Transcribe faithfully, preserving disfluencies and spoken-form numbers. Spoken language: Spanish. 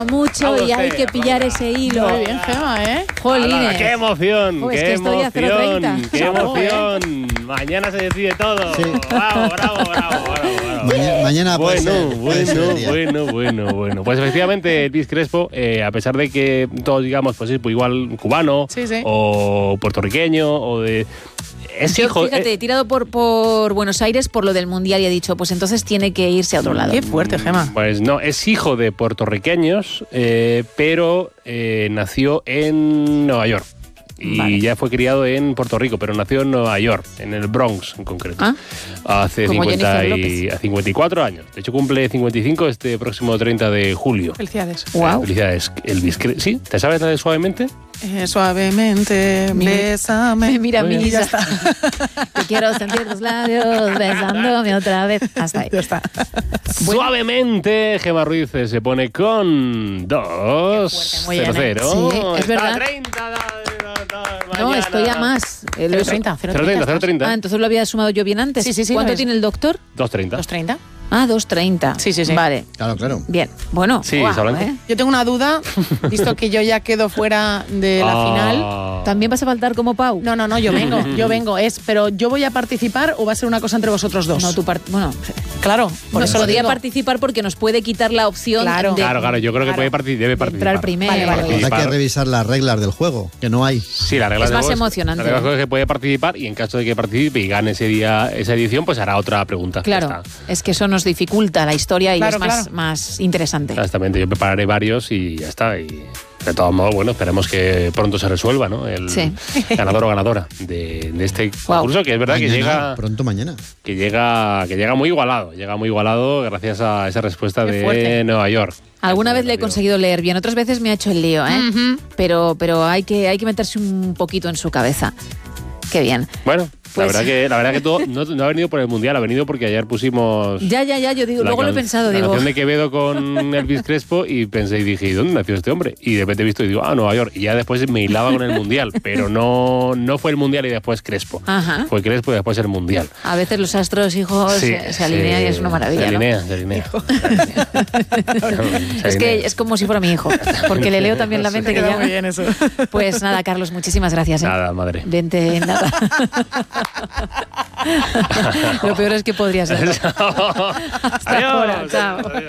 mucho y hay que pillar ese hilo. Muy bien, Gema, ¿eh? Jolines. ¡Qué emoción! Oh, es ¡Qué que estoy a cero emoción! treinta. ¡Qué Bravo, emoción! Mañana se decide todo. Sí. ¡Bravo, bravo, bravo, bravo, bravo! Mañana, mañana puede Bueno, ser, puede ser bueno, el día. bueno, bueno, bueno. Pues efectivamente, Elvis Crespo, eh, a pesar de que todos digamos, pues es pues igual cubano Sí, sí. o puertorriqueño o de... Es Yo, hijo... fíjate, he tirado por, por Buenos Aires por lo del Mundial y he dicho, pues entonces tiene que irse a otro lado. Qué fuerte, Gema. Pues no, es hijo de puertorriqueños, eh, pero eh, nació en Nueva York. Y Vale. ya fue criado en Puerto Rico, pero nació en Nueva York, en el Bronx en concreto. Ah, hace como cincuenta Jennifer y, a cincuenta y cuatro años. De hecho, cumple cincuenta y cinco este próximo treinta de julio. Felicidades. Guau. Eh, felicidades, Elvis. Cre- ¿Sí? ¿Te sabes la de Suavemente? Eh, suavemente, Mi- bésame. Mira, Muy mi bien. Ya está. que quiero sentir tus labios besándome otra vez. Hasta ahí. Ya está. Suavemente, Gemma Ruiz se pone con dos Muy bien, cero ¿eh? cero. Sí, es Está verdad. a treinta, da- da- da- No, mañana. estoy a más. Eh, lo he- cero treinta, cero cero treinta, cero treinta. Ah, entonces lo había sumado yo bien antes. Sí, sí, sí, ¿Cuánto lo es. tiene el doctor? dos treinta. ¿dos treinta? Ah, dos treinta. Sí, sí, sí. Vale, Claro, claro. bien. Bueno, Sí, guau, Isa Blanco. ¿eh? Yo tengo una duda, visto que yo ya quedo fuera de la Ah. final. ¿También vas a faltar como Pau? No, no, no, yo vengo, yo vengo. Es, pero ¿yo voy a participar o va a ser una cosa entre vosotros dos? No, tu part- bueno, Claro, por no, eso lo podría digo. participar porque nos puede quitar la opción Claro. de, Claro, claro, yo creo que Claro. puede partic- debe de participar. entrar primero. Vale, vale. Pues hay que Participar. revisar las reglas del juego, que no hay. Sí, la regla Es del más juego emocionante. La regla del juego es que puede participar y en caso de que participe y gane ese día esa edición, pues hará otra pregunta. Claro, Ya está. es que eso nos dificulta la historia y Claro, es más, claro. más interesante. Exactamente, yo prepararé varios y ya está. Y de todos modos, bueno, esperemos que pronto se resuelva, ¿no? El Sí. ganador o ganadora de, de este Guau. concurso, que es verdad Mañana, que llega, pronto mañana. que llega, que llega muy igualado, llega muy igualado gracias a esa respuesta Qué de fuerte. Nueva York. Alguna vez le he Digo, conseguido leer bien, otras veces me ha hecho el lío, ¿eh? Ujú. Pero, pero hay que, hay que meterse un poquito en su cabeza. Qué bien. Bueno, Pues- la verdad que la verdad que todo no, no ha venido por el mundial, ha venido porque ayer pusimos Ya, ya, ya, yo digo, la luego lo he can- pensado, la digo. canción de Quevedo con Elvis Crespo y pensé y dije, ¿y dónde nació este hombre? Y de repente he visto y digo, ah, Nueva York. Y ya después me hilaba con el mundial, pero no, no fue el mundial y después Crespo. Ajá. Fue Crespo y después el mundial. A veces los astros, hijos, Sí, se, se alinean sí, y es una maravilla, Se ¿no? alinea, se alinea. Se Es que alinea. es como si fuera mi hijo, porque le leo también la mente que Queda ya... muy bien eso. Pues nada, Carlos, muchísimas gracias. ¿eh? Nada, madre. Vente, nada. Lo peor es que podría ser. Adiós. Hasta ahora, chao. Adiós.